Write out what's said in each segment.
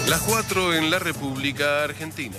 Las 4 en la República Argentina.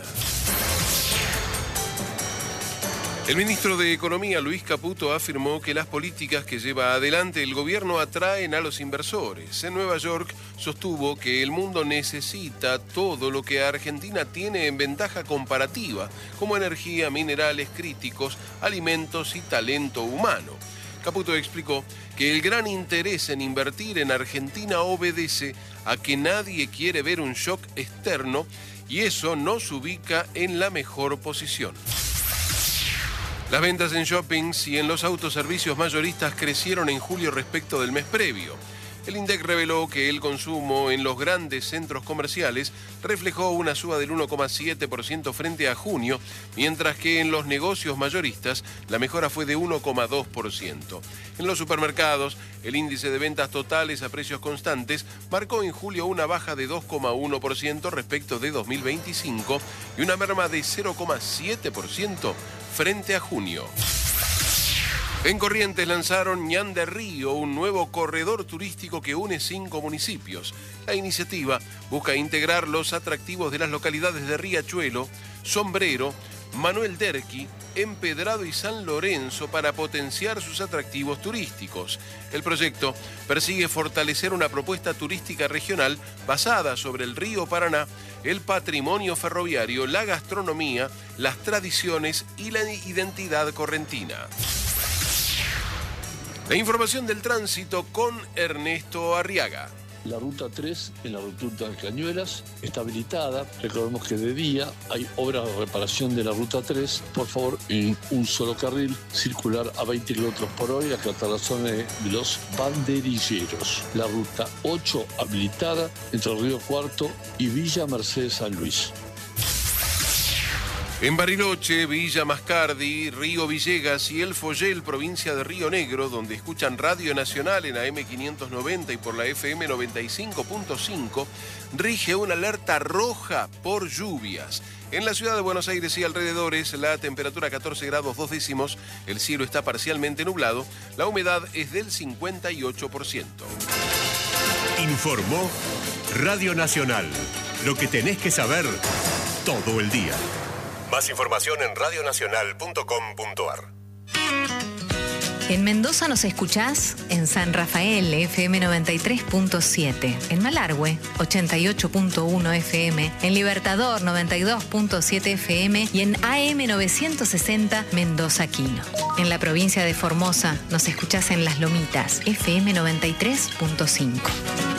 El ministro de Economía, Luis Caputo, afirmó que las políticas que lleva adelante el gobierno atraen a los inversores. En Nueva York sostuvo que el mundo necesita todo lo que Argentina tiene en ventaja comparativa, como energía, minerales críticos, alimentos y talento humano. Caputo explicó que el gran interés en invertir en Argentina obedece a que nadie quiere ver un shock externo y eso nos ubica en la mejor posición. Las ventas en shoppings y en los autoservicios mayoristas crecieron en julio respecto del mes previo. El INDEC reveló que el consumo en los grandes centros comerciales reflejó una suba del 1,7% frente a junio, mientras que en los negocios mayoristas la mejora fue de 1,2%. En los supermercados, el índice de ventas totales a precios constantes marcó en julio una baja de 2,1% respecto de 2025 y una merma de 0,7% frente a junio. En Corrientes lanzaron Ñan de Río, un nuevo corredor turístico que une 5 municipios. La iniciativa busca integrar los atractivos de las localidades de Riachuelo, Sombrero, Manuel Derqui, Empedrado y San Lorenzo para potenciar sus atractivos turísticos. El proyecto persigue fortalecer una propuesta turística regional basada sobre el río Paraná, el patrimonio ferroviario, la gastronomía, las tradiciones y la identidad correntina. La información del tránsito con Ernesto Arriaga. La ruta 3 en la ruta de Cañuelas está habilitada. Recordemos que de día hay obras de reparación de la ruta 3. Por favor, en un solo carril, circular a 20 km por hora y acatar la zona de los banderilleros. La ruta 8 habilitada entre Río Cuarto y Villa Mercedes San Luis. En Bariloche, Villa Mascardi, Río Villegas y El Follel, provincia de Río Negro, donde escuchan Radio Nacional en AM 590 y por la FM 95.5, rige una alerta roja por lluvias. En la ciudad de Buenos Aires y alrededores, la temperatura 14 grados 2 décimos, el cielo está parcialmente nublado, la humedad es del 58%. Informó Radio Nacional. Lo que tenés que saber todo el día. Más información en radionacional.com.ar. En Mendoza nos escuchás en San Rafael, FM 93.7, en Malargüe, 88.1 FM, en Libertador, 92.7 FM y en AM 960 Mendoza Quino. En la provincia de Formosa nos escuchás en Las Lomitas, FM 93.5.